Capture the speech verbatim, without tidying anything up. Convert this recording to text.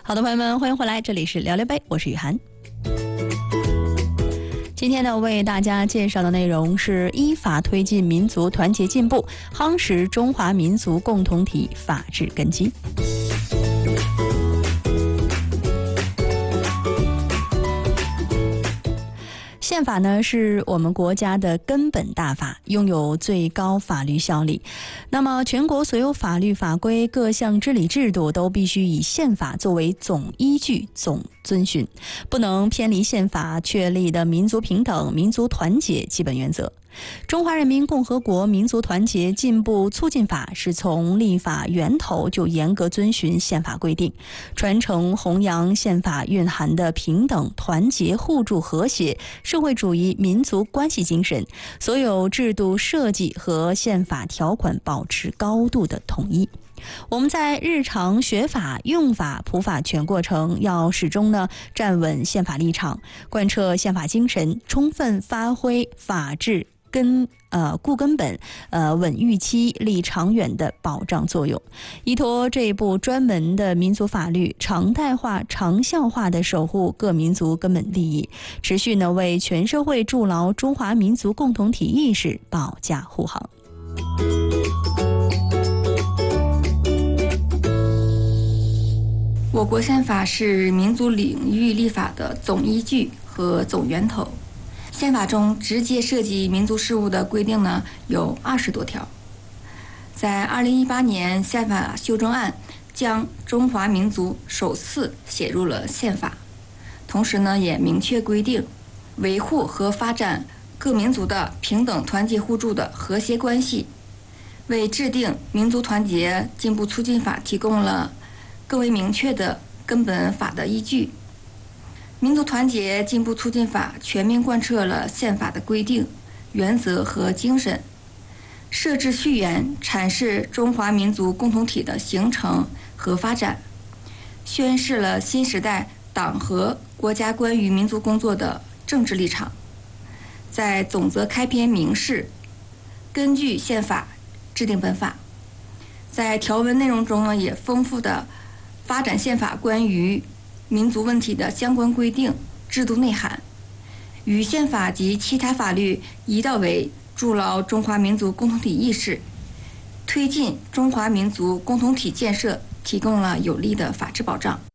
好的，朋友们，欢迎回来，这里是聊聊杯，我是雨涵。今天呢，为大家介绍的内容是依法推进民族团结进步，夯实中华民族共同体法治根基。宪法呢是我们国家的根本大法，拥有最高法律效力。那么全国所有法律法规各项治理制度都必须以宪法作为总依据、总遵循，不能偏离宪法确立的民族平等、民族团结基本原则。中华人民共和国民族团结进步促进法是从立法源头就严格遵循宪法规定，传承弘扬宪法蕴含的平等、团结、互助、和谐社会主义民族关系精神，所有制度设计和宪法条款保持高度的统一。我们在日常学法、用法、普法全过程，要始终呢站稳宪法立场，贯彻宪法精神，充分发挥法治根呃固根本、呃稳预期、立长远的保障作用，依托这一部专门的民族法律，常态化、长效化的守护各民族根本利益，持续呢为全社会筑牢中华民族共同体意识保驾护航。 我国宪法是民族领域立法的总依据和总源头。宪法中直接涉及民族事务的规定呢有二十多条。在二零一八年宪法修正案将中华民族首次写入了宪法，同时呢也明确规定维护和发展各民族的平等、团结、互助的和谐关系，为制定民族团结进步促进法提供了更为明确的根本法的依据。民族团结进步促进法全面贯彻了宪法的规定、原则和精神，设置序言阐释中华民族共同体的形成和发展，宣示了新时代党和国家关于民族工作的政治立场。在总则开篇明示，根据宪法制定本法。在条文内容中呢，也丰富的发展宪法关于民族问题的相关规定、制度内涵，与宪法及其他法律一道为筑牢中华民族共同体意识、推进中华民族共同体建设提供了有力的法治保障。